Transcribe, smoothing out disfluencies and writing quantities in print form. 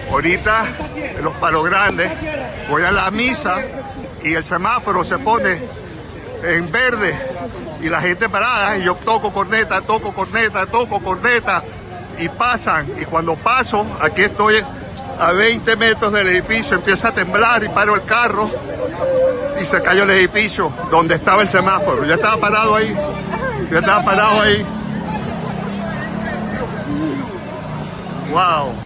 Ahorita en los Palos Grandes voy a la misa y el semáforo se pone en verde y la gente parada y yo toco corneta y pasan, y cuando paso, aquí estoy a 20 metros del edificio, empieza a temblar y paro el carro y se cayó el edificio donde estaba el semáforo. Yo estaba parado ahí. Wow.